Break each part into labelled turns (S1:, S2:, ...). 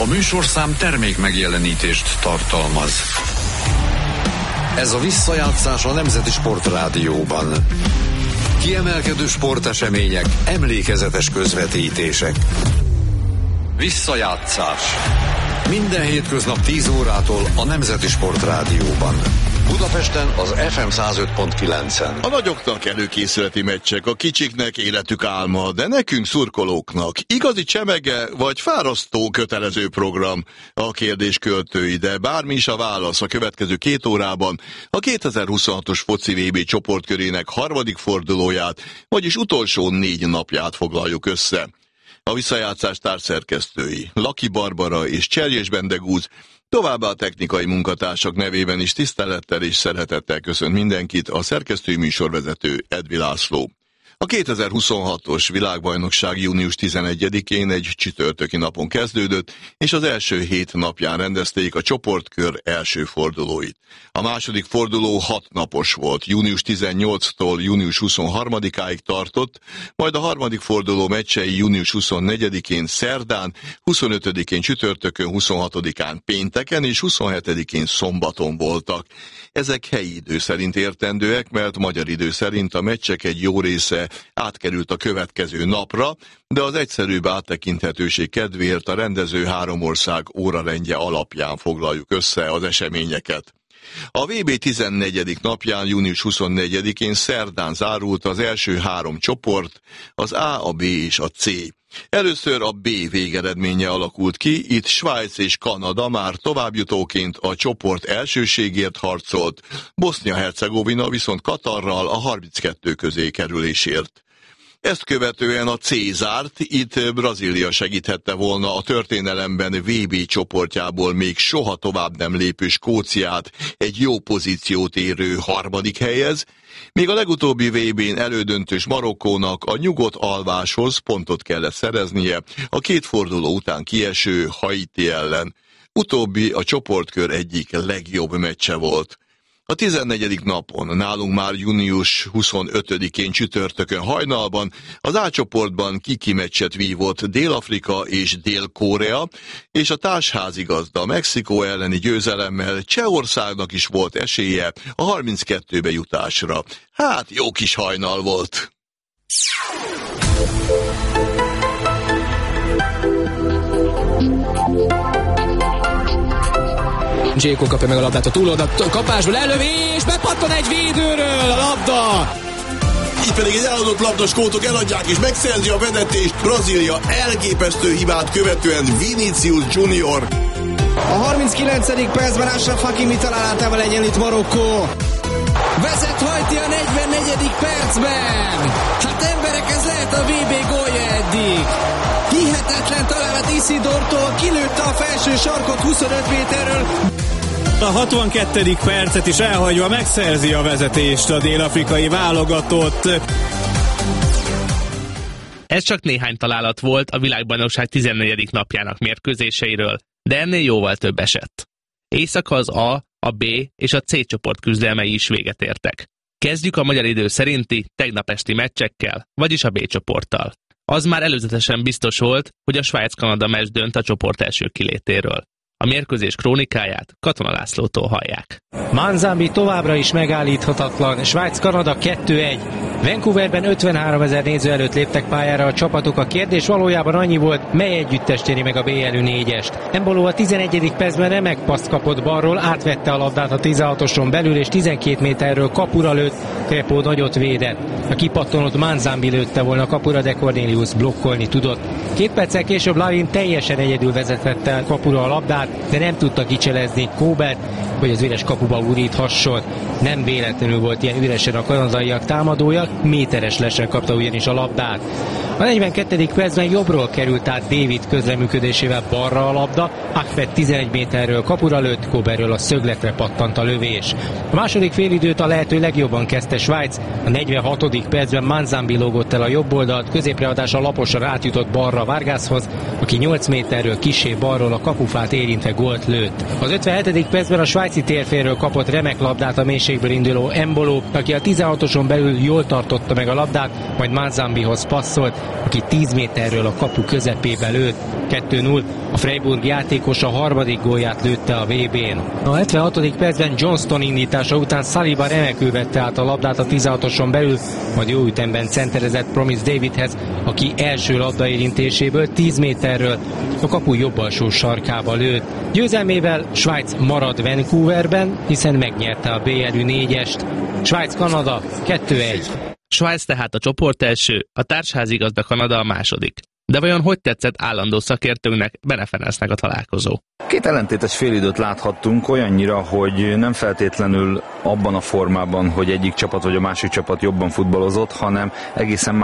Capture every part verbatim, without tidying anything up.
S1: A műsorszám termék megjelenítést tartalmaz. Ez a visszajátszás a Nemzeti Sportrádióban. Kiemelkedő sportesemények, emlékezetes közvetítések. Visszajátszás. Minden hétköznap tíz órától a Nemzeti Sportrádióban. Budapesten az ef em száz öt pont kilencen.
S2: A nagyoknak előkészületi meccsek, a kicsiknek életük álma, de nekünk szurkolóknak igazi csemege vagy fárasztó kötelező program a kérdés költői, de bármi is a válasz a következő két órában a kétezer-huszonhatos foci vé bé csoportkörének harmadik fordulóját, vagyis utolsó négy napját foglaljuk össze. A visszajátszás társszerkesztői Laki Barbara és Cserjés Bendegúz, továbbá a technikai munkatársak nevében is tisztelettel és szeretettel köszönt mindenkit a szerkesztői műsorvezető Edvi László. A kétezer-huszonhatos világbajnokság június tizenegyedikén egy csütörtöki napon kezdődött, és az első hét napján rendezték a csoportkör első fordulóit. A második forduló hat napos volt, június tizennyolcadiktól június huszonharmadikáig tartott, majd a harmadik forduló meccsei június huszonnegyedikén szerdán, huszonötödikén csütörtökön, huszonhatodikán pénteken és huszonhetedikén szombaton voltak. Ezek helyi idő szerint értendőek, mert magyar idő szerint a meccsek egy jó része átkerült a következő napra, de az egyszerűbb áttekinthetőség kedvéért a rendező három ország órarendje alapján foglaljuk össze az eseményeket. A vé bé tizennegyedik napján, június huszonnegyedikén szerdán zárult az első három csoport, az A, a B és a C. Először a B végeredménye alakult ki, itt Svájc és Kanada már továbbjutóként a csoport elsőségért harcolt, Bosznia-Hercegovina viszont Katarral a harminckettő közé kerülésért. Ezt követően a C zárt, itt Brazília segíthette volna a történelemben vé bé csoportjából még soha tovább nem lépő Skóciát egy jó pozíciót érő harmadik helyez, míg a legutóbbi vé bén elődöntős Marokkónak a nyugodt alváshoz pontot kellett szereznie a két forduló után kieső Haiti ellen. Utóbbi a csoportkör egyik legjobb meccse volt. A tizennegyedik napon, nálunk már június huszonötödikén csütörtökön hajnalban az A csoportban kiki meccset vívott Dél-Afrika és Dél-Korea, és a társházigazda Mexikó elleni győzelemmel Csehországnak is volt esélye a harminckettőbe jutásra. Hát jó kis hajnal volt.
S3: Zséko kapja meg a labdát a túloldalt kapásból, elővés, bepattan egy védőről a labda!
S2: Így pedig egy eladott labda, skótok eladják és megszerzi a vezetést. Brazília elképesztő hibát követően Vinicius Junior.
S3: A harminckilencedik percben Achraf Hakimi találátával egyenlít Marokkó. Vezet Haiti a negyvennegyedik percben. Hát emberek, ez lehet a vé bé gólja eddig. Hihetetlen találat Isidortól, kilőtte a felső sarkot huszonöt méterről.
S4: A hatvankettedik percet is elhagyva megszerzi a vezetést a dél-afrikai válogatott.
S5: Ez csak néhány találat volt a világbajnokság tizennegyedik napjának mérkőzéseiről, de ennél jóval több esett. Éjszaka az A, a B és a C csoport küzdelmei is véget értek. Kezdjük a magyar idő szerinti tegnap esti meccsekkel, vagyis a B csoporttal. Az már előzetesen biztos volt, hogy a Svájc-Kanada meccs dönt a csoport első kilétéről. A mérkőzés krónikáját Katona Lászlótól hallják.
S6: Manzambi továbbra is megállíthatatlan, Svájc-Kanada kettő egy. Vancouverben ötvenháromezer néző előtt léptek pályára a csapatok, a kérdés valójában annyi volt, mely együttes téri meg a B elő négyest. Embolo a tizenegyedik percben remek paszt kapott balról, átvette a labdát a tizenhatoson belül és tizenkét méterről kapura lőtt, Krepó nagyot védett. A kipattanott Manzambi lőtte volna kapura, de Cornelius blokkolni tudott. Két perccel később Larin teljesen egyedül vezetette kapura a labdát, de nem tudta kicselezni Kóbert, hogy az üres kapuba uríthasson. Nem véletlenül volt ilyen üresen a kanadaiak támadója, méteres lesen kapta ugyanis a labdát. A negyvenkettedik percben jobbról került át David közreműködésével balra a labda, Ahmed tizenegy méterről kapura lőtt, Kóberről a szögletre pattant a lövés. A második félidőt a lehető legjobban kezdte Svájc, a negyvenhatodik percben Manzambi lógott el a jobb oldalt, középreadása laposan átjutott balra Vargashoz, aki nyolc méterről kissé balról a kapufát érintve gólt lőtt. Az ötvenhetedik percben a svájci térfélről kapott remek labdát a mélységből induló Embolo, aki a tizenhatoson belül jól tartotta meg a labdát, majd Manzambihoz passzolt, aki tíz méterről a kapu közepébe lőtt. kettő null. A Freiburg játékos a harmadik gólját lőtte a vé bén. A hetvenhatodik percben Johnston indítása után Saliba remekül vette át a labdát a tizenhatoson belül, majd jó ütemben centerezett Promise Davidhez, aki első labdaérintéséből tíz méterről a kapu jobb alsó sarkába lőtt. Győzelmével Svájc marad Vancouverben, hiszen megnyerte a bé el ü négyest. Svájc-Kanada kettő egy.
S5: Svájc tehát a csoport első, a társházigazda Kanada a második. De vajon hogy tetszett állandó szakértőnknek, Bene Ferencnek a találkozó?
S7: Két ellentétes félidőt láthattunk, olyannyira, hogy nem feltétlenül abban a formában, hogy egyik csapat vagy a másik csapat jobban futballozott, hanem egészen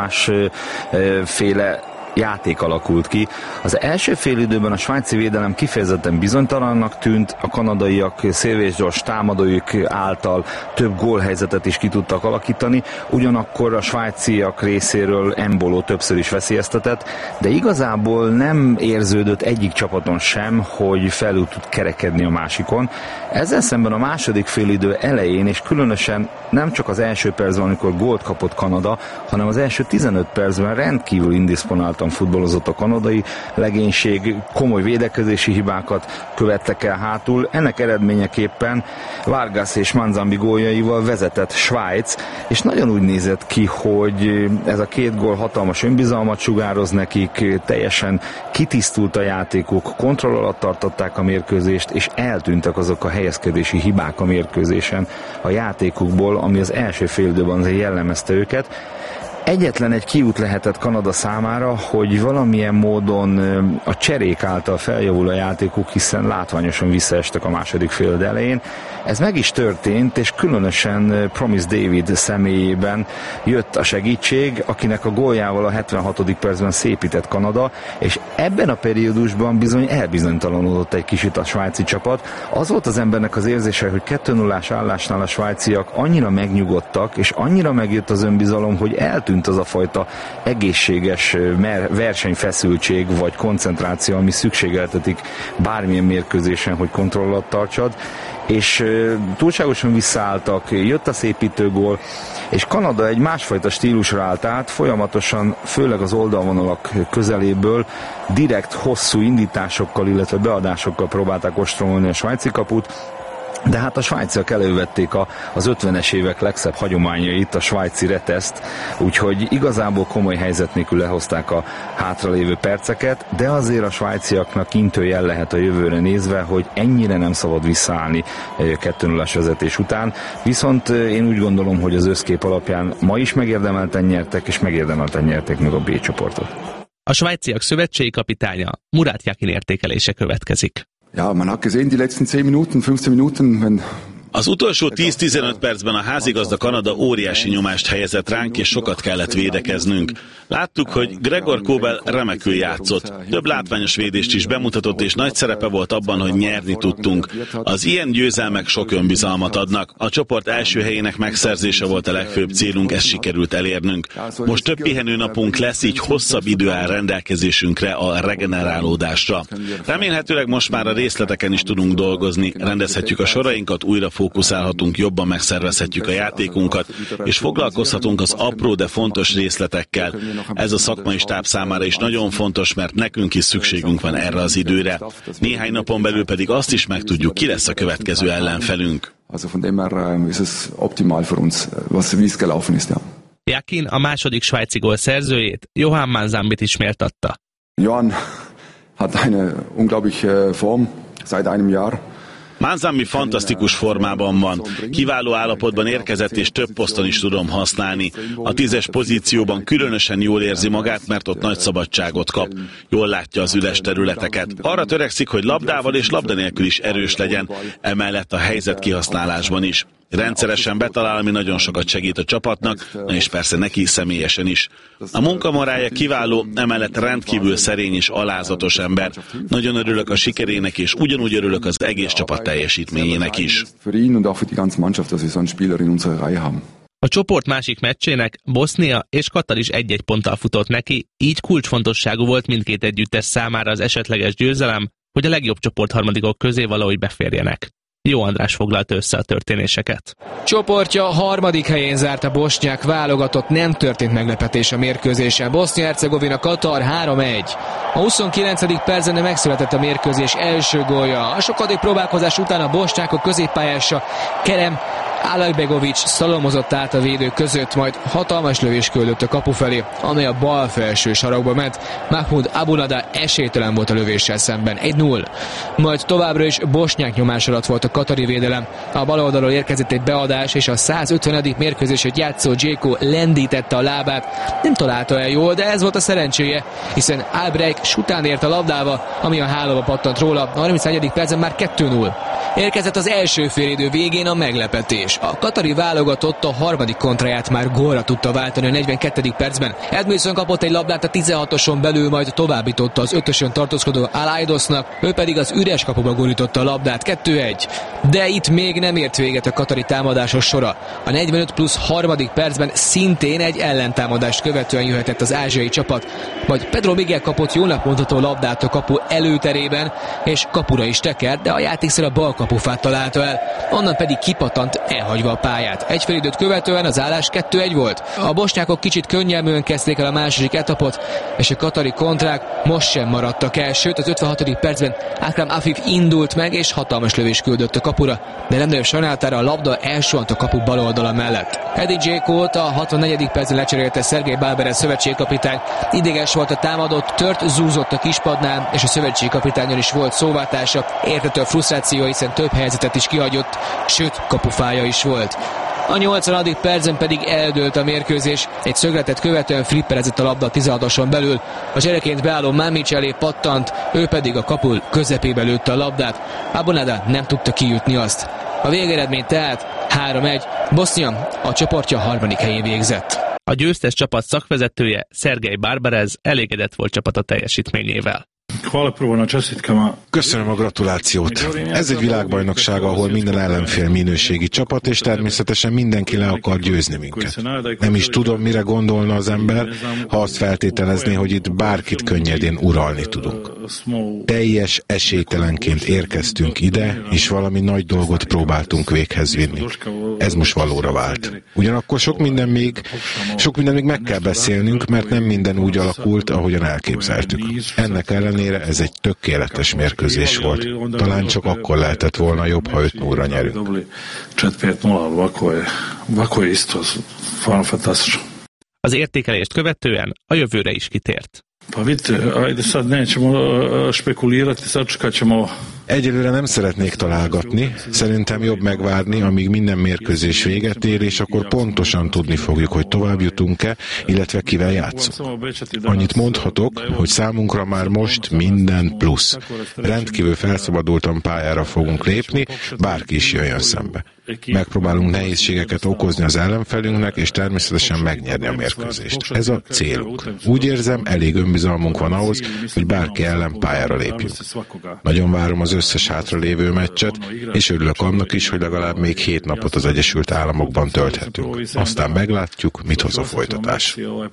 S7: másféle játék alakult ki. Az első félidőben a svájci védelem kifejezetten bizonytalannak tűnt, a kanadaiak szélvészgyors támadóik által több gólhelyzetet is ki tudtak alakítani, ugyanakkor a svájciak részéről Embolo többször is veszélyeztetett, de igazából nem érződött egyik csapaton sem, hogy felül tud kerekedni a másikon. Ezzel szemben a második félidő elején, és különösen nem csak az első percben, amikor gólt kapott Kanada, hanem az első tizenöt percben rendkívül indisponáltan futballozott a kanadai legénység, komoly védekezési hibákat követtek el hátul. Ennek eredményeképpen Vargas és Manzambi góljaival vezetett Svájc, és nagyon úgy nézett ki, hogy ez a két gól hatalmas önbizalmat sugároz nekik, teljesen kitisztult a játékuk, kontroll alatt tartották a mérkőzést, és eltűntek azok a helyezkedési hibák a mérkőzésen a játékukból, ami az első félidőben azért jellemezte őket. Egyetlen egy kiút lehetett Kanada számára, hogy valamilyen módon a cserék által feljavul a játékuk, hiszen látványosan visszaestek a második fél elején. Ez meg is történt, és különösen Promise David személyében jött a segítség, akinek a góljával a hetvenhatodik percben szépített Kanada, és ebben a periódusban bizony elbizonytalanodott egy kicsit a svájci csapat. Az volt az embernek az érzése, hogy kettő nullás állásnál a svájciak annyira megnyugodtak, és annyira megjött az önbizalom, hogy eltűnt az a fajta egészséges versenyfeszültség vagy koncentráció, ami szükségeltetik bármilyen mérkőzésen, hogy kontroll alatt tartsad, és túlságosan visszaálltak, jött a szépítőgól, és Kanada egy másfajta stílusra állt át, folyamatosan, főleg az oldalvonalak közeléből direkt hosszú indításokkal, illetve beadásokkal próbálták ostromolni a svájci kaput, de hát a svájciak elővették a, az ötvenes évek legszebb hagyományait, a svájci reteszt, úgyhogy igazából komoly helyzet nélkül lehozták a hátralévő perceket, de azért a svájciaknak intőjel lehet a jövőre nézve, hogy ennyire nem szabad visszaállni kettő nullás vezetés után, viszont én úgy gondolom, hogy az összkép alapján ma is megérdemelten nyertek, és megérdemelten nyerték meg a B csoportot.
S5: A svájciak szövetségi kapitánya, Murat Yakin értékelése következik.
S8: Ja, man hat gesehen, die letzten zehn Minuten, fünfzehn Minuten, wenn
S9: Az utolsó tíz-tizenöt percben a házigazda Kanada óriási nyomást helyezett ránk, és sokat kellett védekeznünk. Láttuk, hogy Gregor Kobel remekül játszott. Több látványos védést is bemutatott, és nagy szerepe volt abban, hogy nyerni tudtunk. Az ilyen győzelmek sok önbizalmat adnak. A csoport első helyének megszerzése volt a legfőbb célunk, ezt sikerült elérnünk. Most több pihenőnapunk lesz, így hosszabb idő áll rendelkezésünkre a regenerálódásra. Remélhetőleg most már a részleteken is tudunk dolgozni, rendezhetjük a sorainkat, újra fókuszálhatunk, jobban megszervezhetjük a játékunkat, és foglalkozhatunk az apró, de fontos részletekkel. Ez a szakmai stáb számára is nagyon fontos, mert nekünk is szükségünk van erre az időre. Néhány napon belül pedig azt is megtudjuk, ki lesz a következő ellenfelünk.
S5: Yakin a második svájci gól szerzőjét, Johan Manzambit is méltatta.
S8: Johan hat eine unglaubliche Form seit einem Jahr.
S9: Manzambi fantasztikus formában van. Kiváló állapotban érkezett, és több poszton is tudom használni. A tízes pozícióban különösen jól érzi magát, mert ott nagy szabadságot kap. Jól látja az üres területeket. Arra törekszik, hogy labdával és labda nélkül is erős legyen, emellett a helyzet kihasználásban is. Rendszeresen betalál, ami nagyon sokat segít a csapatnak, és persze neki személyesen is. A munkamorája kiváló, emellett rendkívül szerény és alázatos ember. Nagyon örülök a sikerének, és ugyanúgy örülök az egész csapat teljesítményének is.
S5: A csoport másik meccsének Bosznia és Katar is egy-egy ponttal futott neki, így kulcsfontosságú volt mindkét együttes számára az esetleges győzelem, hogy a legjobb csoportharmadikok közé valahogy beférjenek. Jó András foglalta össze a történéseket.
S10: Csoportja harmadik helyén zárt a bosnyák válogatott, nem történt meglepetés a mérkőzésen. Bosznia-Hercegovina Katar három egy. A huszonkilencedik percben megszületett a mérkőzés első gólja. A sokadik próbálkozás után a bosnyákok középpályása Kerem Alekbegovics szalomozott át a védők között, majd hatalmas lövés küldött a kapu felé, amely a bal felső sarokba ment. Mahmud Abunada esélytelen volt a lövéssel szemben, egy null. Majd továbbra is bosnyák nyomás alatt volt a katari védelem. A bal oldalról érkezett egy beadás, és a százötvenedik mérkőzését játszó Dzséko lendítette a lábát. Nem találta el jól, de ez volt a szerencséje, hiszen Albrecht sután ért a labdába, ami a hálóba pattant róla. A harmincegyedik percen már kettő null. Érkezett az első félidő végén a meglepetés. A katari válogatott a harmadik kontráját már gólra tudta váltani a negyvenkettedik percben. Edmilson kapott egy labdát a tizenhatoson belül, majd továbbította az ötösön tartózkodó Alaidosnak, ő pedig az üres kapuba gurította a labdát, kettő egy. De itt még nem ért véget a katari támadásos sora. A negyvenöt plusz harmadik percben szintén egy ellentámadást követően jöhetett az ázsiai csapat. Majd Pedro Miguel kapott jól mondható labdát a kapu előterében, és kapura is tekert, de a játékszer a bal kapufát találta el, onnan pedig kipatant, elhagyva a pályát. Egy félidőt követően az állás kettő egy volt. A bosnyákok kicsit könnyelműen kezdték el a második etapot, és a katari kontrák most sem maradtak el, sőt az ötvenhatodik percben Akram Afif indult meg, és hatalmas lövés küldött a kapura, de nem nagyobb sajnálatára a labda elsuhant a kapu bal oldala mellett. Eddie Dzsékót a hatvannegyedik percben lecserélte Szergej Balberes szövetségkapitány. Ideges volt a támadott, tört zúzott a kispadnál, és a szövetségkapitányon is volt szóváltása. Értető a frusztráció, hiszen több helyzetet is kihagyott, sőt kapufája is volt. A nyolcvanadik percen pedig eldőlt a mérkőzés, egy szögletet követően flipperezett a labda a tizenhatoson belül, a zsereként beálló Mamic elé pattant, ő pedig a kapu közepébe lőtte a labdát. Abunada nem tudta kijutni azt. A végeredmény tehát három egy, Bosznia a csoportja harmadik helyén végzett.
S5: A győztes csapat szakvezetője Szergej Barbarez elégedett volt csapata teljesítményével.
S11: Köszönöm a gratulációt. Ez egy világbajnokság, ahol minden ellenfél minőségi csapat, és természetesen mindenki le akar győzni minket. Nem is tudom, mire gondolna az ember, ha azt feltételezné, hogy itt bárkit könnyedén uralni tudunk. Teljes esélytelenként érkeztünk ide, és valami nagy dolgot próbáltunk véghez vinni. Ez most valóra vált. Ugyanakkor sok minden még, sok minden még meg kell beszélnünk, mert nem minden úgy alakult, ahogyan elképzeltük. Ennek ellenére ez egy tökéletes mérkőzés volt. Talán csak akkor lehetett volna jobb, ha öt nullra nyerünk.
S5: Az értékelést követően a jövőre is kitért.
S11: Egyelőre nem szeretnék találgatni, szerintem jobb megvárni, amíg minden mérkőzés véget ér, és akkor pontosan tudni fogjuk, hogy tovább jutunk-e, illetve kivel játszunk. Annyit mondhatok, hogy számunkra már most minden plusz. Rendkívül felszabadultan pályára fogunk lépni, bárki is jöjjön szembe. Megpróbálunk nehézségeket okozni az ellenfelünknek, és természetesen megnyerni a mérkőzést. Ez a célunk. Úgy érzem, elég önbizalmunk van ahhoz, hogy bárki ellen pályára lépjünk. Nagyon várom az összes hátralévő meccset, és örülök annak is, hogy legalább még hét napot az Egyesült Államokban tölthetünk. Aztán meglátjuk, mit hoz a folytatás.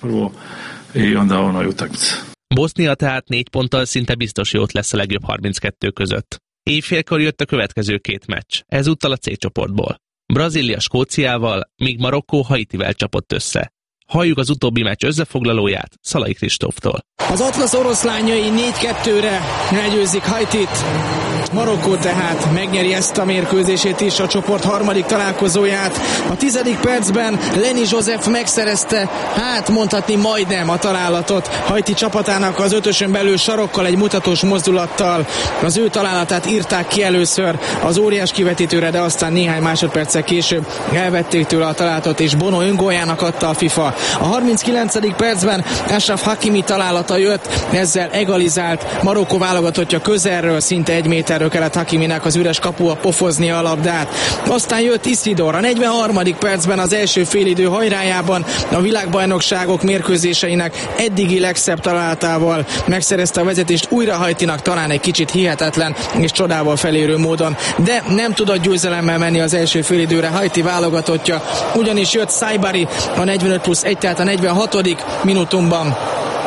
S5: Bosznia tehát négy ponttal szinte biztos jót lesz a legjobb harminckettő között. Éjfélkor jött a következő két meccs, ezúttal a C csoportból. Brazília Skóciával, míg Marokkó Haitivel csapott össze. Halljuk az utóbbi meccs összefoglalóját Szalai Kristóftól.
S3: Az Atlasz oroszlányai négy kettőre legyőzik Haitit. Marokkó tehát megnyeri ezt a mérkőzését is, a csoport harmadik találkozóját. A tizedik percben Lenny Joseph megszerezte, hát mondhatni majdnem a találatot Haiti csapatának az ötösön belül sarokkal, egy mutatós mozdulattal. Az ő találatát írták ki először az óriás kivetítőre, de aztán néhány másodperccel később elvették tőle a találatot, és Bono öngóljának adta a FIFA. A harminckilencedik percben Ashraf Hakimi találata jött, ezzel egalizált. Marokkó válogatottja közelről, szinte egy méterről kellett Hakiminek az üres kapua pofozni a labdát. Aztán jött Isidor a negyvenharmadik percben az első félidő hajrájában, a világbajnokságok mérkőzéseinek eddigi legszebb találatával megszerezte a vezetést újra Haitinak, talán egy kicsit hihetetlen és csodával felérő módon, de nem tudott győzelemmel menni az első félidőre Haiti válogatottja, ugyanis jött Saibari a negyvenöt plusz egy, tehát a negyvenhatodik minutumban.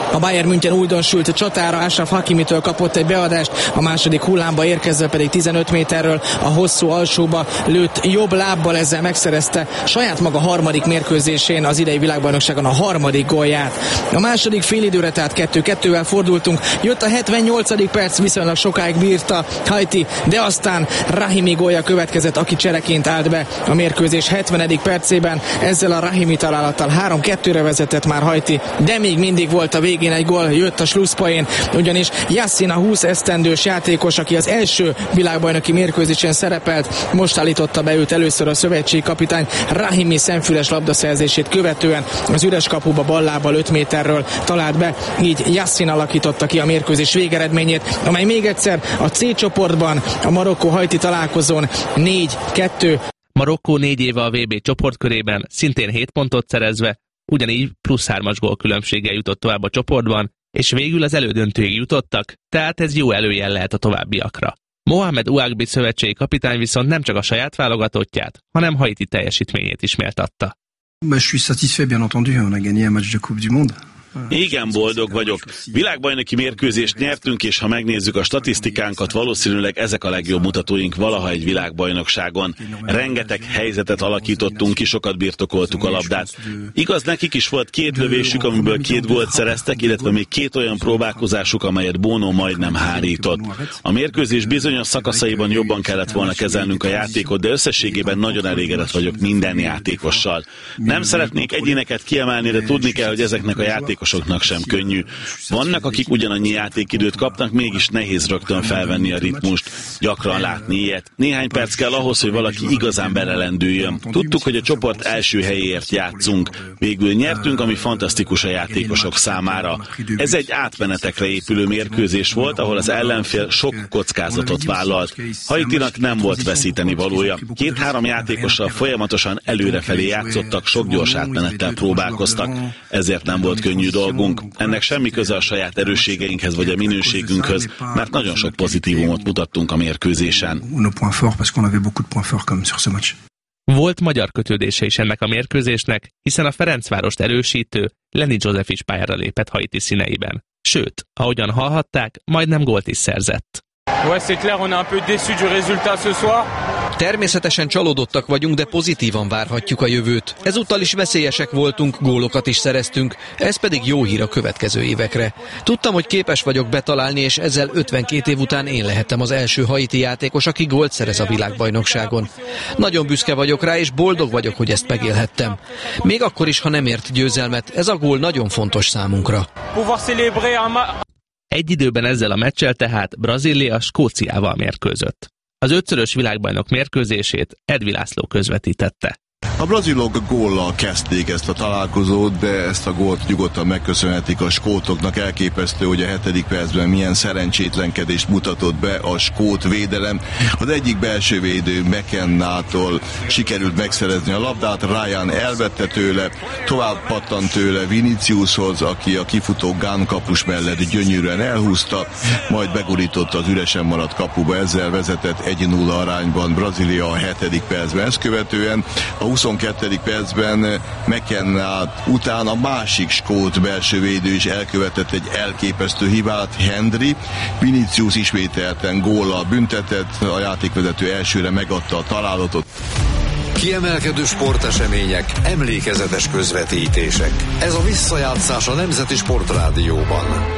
S3: A Bayern München újdonsült csatára, Achraf Hakimitől kapott egy beadást, a második hullámba érkezve pedig tizenöt méterről a hosszú alsóba lőtt jobb lábbal, ezzel megszerezte saját maga harmadik mérkőzésén az idei világbajnokságon a harmadik gólját. A második félidőre tehát kettő kettővel fordultunk, jött a hetvennyolcadik perc, viszonylag sokáig bírta Haiti, de aztán Rahimi gólja következett, aki csereként állt be a mérkőzés hetvenedik percében. Ezzel a Rahimi találattal három kettőre vezetett már Haiti, de még mindig volt a végén egy gól, jött a slusszpoén, ugyanis Yassin, a húsz esztendős játékos, aki az első világbajnoki mérkőzésen szerepelt, most állította be őt először a szövetségi kapitány. Rahimi szemfüles labdaszerzését követően az üres kapuba ballábbal öt méterről talált be, így Yassin alakította ki a mérkőzés végeredményét, amely még egyszer a C csoportban a Marokkó-Haiti találkozón négy kettő.
S5: Marokkó négy éve a vé bé csoportkörében szintén hét pontot szerezve, ugyanígy plusz hármas gól különbséggel jutott tovább a csoportban, és végül az elődöntőig jutottak, tehát ez jó előjel lehet a továbbiakra. Mohamed Ouagbi szövetségi kapitány viszont nem csak a saját válogatottját, hanem Haiti teljesítményét is méltatta.
S12: Je suis satisfait, bien entendu, on a gagné un match de Coupe du Monde.
S9: Igen, boldog vagyok. Világbajnoki mérkőzést nyertünk, és ha megnézzük a statisztikánkat, valószínűleg ezek a legjobb mutatóink valaha egy világbajnokságon. Rengeteg helyzetet alakítottunk ki, sokat birtokoltuk a labdát. Igaz, nekik is volt két lövésük, amiből két gólt szereztek, illetve még két olyan próbálkozásuk, amelyet Bono majdnem hárított. A mérkőzés bizonyos szakaszaiban jobban kellett volna kezelnünk a játékot, de összességében nagyon elégedett vagyok minden játékossal. Nem szeretnék egyéneket kiemelni, de tudni kell, hogy ezeknek a játékosoknak sem könnyű. Vannak, akik ugyanannyi játékidőt kapnak, mégis nehéz rögtön felvenni a ritmust. Gyakran látni ilyet. Néhány perc kell ahhoz, hogy valaki igazán belelendüljön. Tudtuk, hogy a csoport első helyéért játszunk. Végül nyertünk, ami fantasztikus a játékosok számára. Ez egy átmenetekre épülő mérkőzés volt, ahol az ellenfél sok kockázatot vállalt. Haitinak nem volt veszíteni valója. Két-három játékossal folyamatosan előrefelé játszottak, sok gyors átmenettel próbálkoztak. Ezért nem volt könnyű dolgunk. Ennek semmi köze a saját erősségeinkhez vagy a minőségünkhöz, mert nagyon sok pozitívumot mutattunk a mérkőzésen.
S5: Volt magyar kötődése is ennek a mérkőzésnek, hiszen a Ferencvárost erősítő Lenny Joseph is pályára lépett Haiti színeiben. Sőt, ahogyan hallhatták, majdnem gólt is szerzett.
S13: Ouais, c'est clair, on est un peu déçu du résultat ce soir.
S14: Természetesen csalódottak vagyunk, de pozitívan várhatjuk a jövőt. Ezúttal is veszélyesek voltunk, gólokat is szereztünk, ez pedig jó hír a következő évekre. Tudtam, hogy képes vagyok betalálni, és ezzel ötvenkét év után én lehettem az első haiti játékos, aki gólt szerez a világbajnokságon. Nagyon büszke vagyok rá, és boldog vagyok, hogy ezt megélhettem. Még akkor is, ha nem ért győzelmet, ez a gól nagyon fontos számunkra.
S5: Egy időben ezzel a meccsel tehát Brazília Skóciával mérkőzött. Az ötszörös világbajnok mérkőzését Edvi László közvetítette.
S2: A brazilok góllal kezdték ezt a találkozót, de ezt a gólt nyugodtan megköszönhetik a skótoknak. Elképesztő, hogy a hetedik percben milyen szerencsétlenkedést mutatott be a skót védelem. Az egyik belső védő McKenna-tól sikerült megszerezni a labdát, Ryan elvette tőle, tovább pattant tőle Viniciushoz, aki a kifutó Gunn kapus mellett gyönyörűen elhúzta, majd begurította az üresen maradt kapuba, ezzel vezetett egy nulla arányban Brazília a hetedik percben. Ezt követően a huszonkettedik percben McKenna után a másik skót belső védő is elkövetett egy elképesztő hibát, Hendry. Vinicius ismételten góllal büntetett, a játékvezető elsőre megadta a találatot.
S1: Kiemelkedő sportesemények, emlékezetes közvetítések. Ez a visszajátszás a Nemzeti Sportrádióban.